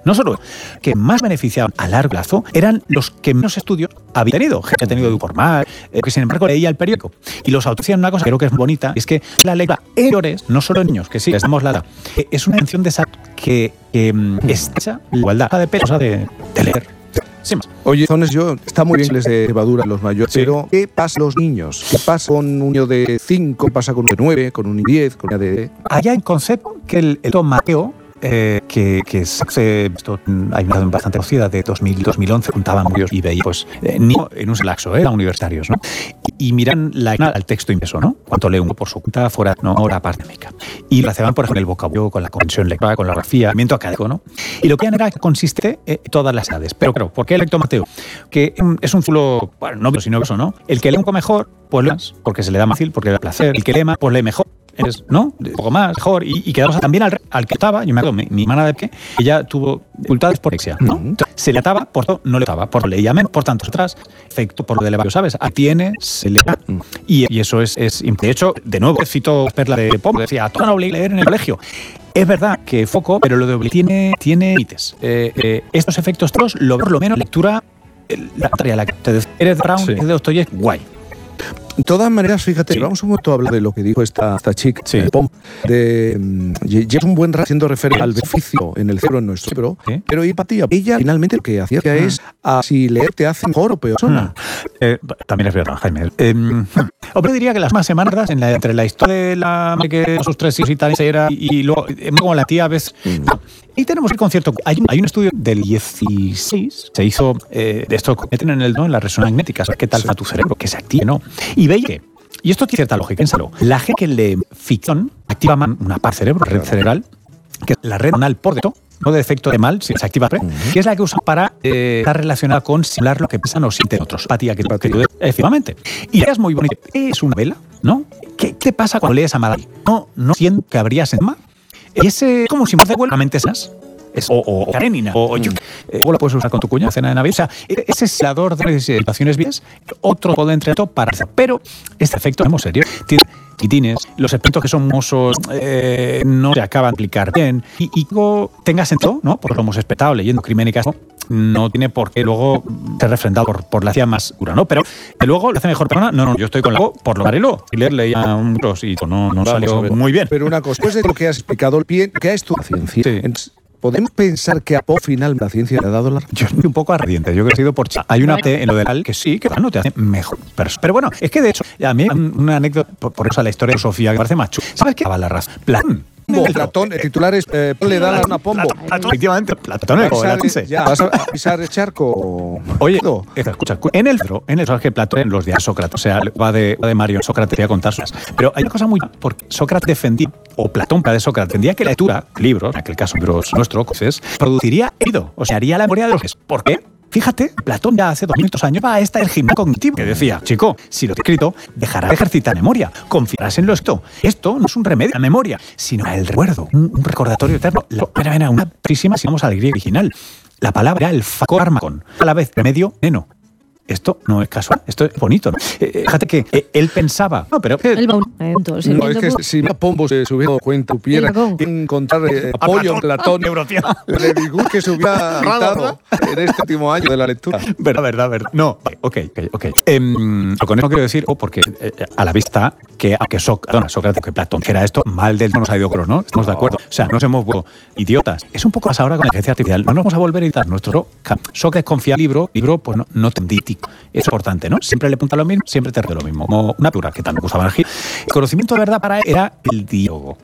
No solo que más beneficiaban a largo plazo eran los que menos estudios habían tenido. Gente que ha tenido formal, que sin embargo leía el periódico. Y los autores hacían una cosa que creo que es muy bonita, es que la lectura en mayores, no solo en niños, que sí, les damos la edad, es una mención de esa que estrecha la igualdad de peso, de leer. Sí, oye, está muy bien que les dé levadura a los mayores, sí. Pero ¿qué pasa con los niños? ¿Qué pasa con un niño de 5? ¿Qué pasa con un de 9? ¿Con un de 10? ¿Con un de...? Allá hay un concepto que el Mateo, que esto hay una bastante conocida de 2011, juntaban muchos y veía pues ni en un laxo, eran universitarios, ¿no? Y miran al texto impreso, ¿no? Cuánto lee uno por su cuenta, fuera, no, hora académica. Y lo hacían, por ejemplo, el vocabulario, con la comprensión lectora, con la ortografía, el movimiento académico, ¿no? Y lo que era que consiste todas las edades. Pero claro, ¿por qué el lector Mateo? Que es un zulo, bueno, no, sino eso, ¿no? El que lee un poco mejor, pues lee más, porque se le da más fácil, porque le da placer. El que lee más, pues lee mejor. ¿No? Un poco más, mejor. Y quedamos también al que estaba, yo me acuerdo, mi hermana de que ella tuvo dificultades por anorexia, ¿no? Entonces, se le ataba, por todo, no le ataba, por leía menos, por tanto, atrás, efecto por lo de elevado, ¿sabes? Tiene, se le da. Y eso es de hecho, de nuevo, cito Perla de Pombo, decía, todo no obliga a leer en el colegio. Es verdad que foco, pero lo de obligar tiene límites. Estos efectos todos, lo menos lectura, la que te decía, eres Brown, sí. Es de Dostoyevsky, guay. De todas maneras, fíjate, sí. Vamos un momento a hablar de lo que dijo esta chica, sí. Lleva un buen rato haciendo referencia al beneficio en el cerebro, en nuestro cerebro, ¿sí? Pero empatía. Ella finalmente lo que hacía es si leer te hace mejor o peor persona. También es verdad, Jaime. Hombre, diría que las más semanas entre la historia de la que sus 3 hijos y tal era y luego como la tía a veces. Y tenemos el concierto. Hay un estudio del 16, se hizo de esto que meten en la resonancia magnética, ¿sabes qué tal va tu cerebro? Que se active, ¿no? Y veía que, y esto tiene cierta lógica, piénsalo, la gente que lee ficción activa una parte cerebro, red cerebral, que es la red neuronal por defecto, no de efecto de mal, si se activa, que es la que usan para estar relacionada con simular lo que piensan o sienten otros. Empatía, que efectivamente. Y es muy bonito. Es una novela, ¿no? ¿Qué pasa cuando lees a Madrid? No siento que habría sentido. Y ese, como si de vuelta, realmente esas. O Karenina, o yo. Luego lo puedes usar con tu cuñada, cena de Navidad. O sea, ese simulador de situaciones vías, otro puede entrenar para hacer. Pero este efecto, en serio, tiene titines, los efectos que son mosos no se acaban de aplicar bien. Y luego tenga sentido, ¿no? Porque lo hemos espectado leyendo Crimen y Castigo, no tiene por qué luego ser refrendado por la ciencia más dura, ¿no? Pero luego lo hace mejor persona. No, yo estoy con la por lo harelo. Y leerle a un trocito, no salió muy bien. Pero una cosa, después de lo que has explicado, ¿qué es tu ciencia? Sí. ¿Podemos pensar que a Po final la ciencia le ha dado la razón? Yo estoy un poco ardiente. Yo he sido por hay una T en lo del que sí, que no te hace mejor persona. Pero bueno, es que de hecho, a mí una anécdota, por eso la historia de Sofía, que parece más chula. ¿Sabes qué? La razón. Platón, el titular es le da una pombo. Efectivamente, Platón. ¿Vas a pisar el charco? Oye, escucha, en el sabes que Platón en los días Sócrates, o sea, va de Mario, Sócrates voy a contar. Pero hay una cosa muy, porque Sócrates defendía, o Platón, de Sócrates, defendía que la lectura, libros, en aquel caso libros nuestros, produciría herido, o sea, haría la memoria de los. ¿Por qué? Fíjate, Platón ya hace 200 años va a estar el gimnasio cognitivo, que decía, chico, si lo he escrito, dejarás de ejercitar memoria, confiarás en lo escrito. Esto no es un remedio a la memoria, sino el recuerdo, un recordatorio eterno. Una prísima, si vamos al griego original. La palabra era el facórmacon, a la vez remedio, neno. Esto no es casual, esto es bonito, ¿no? Fíjate que él pensaba... No, pero... No, es que si a Pombo se hubiera cuenta, hubiera encontrar apoyo en Platón, le digo que se hubiera gritado en este último año de la lectura. Verdad. No, ok. Con eso quiero decir, porque a la vista que Sócrates, que Platón, que era esto, mal del no nos ha ido con, ¿no? Estamos de acuerdo. O sea, nos hemos vuelto idiotas. Es un poco más ahora con la inteligencia artificial. No nos vamos a volver a editar nuestro... Sócrates confía en el libro, pues no tendítico. Es importante, ¿no? Siempre le apunta lo mismo, siempre te rinde lo mismo. Como una pura que tanto usaba el conocimiento de verdad para él era el diálogo.